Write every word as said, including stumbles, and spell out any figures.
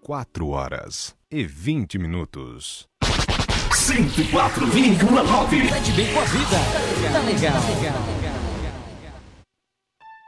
quatro horas e vinte minutos. cento e quatro vírgula nove. Tá de bem com a vida. Tá legal. Tá legal.